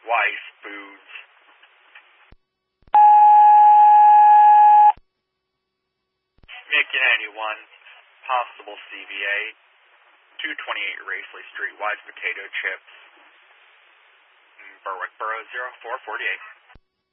Weiss Foods. Mickey 91, possible CVA, 228 Racely Street, Wise Potato Chips, Berwick Borough 0448.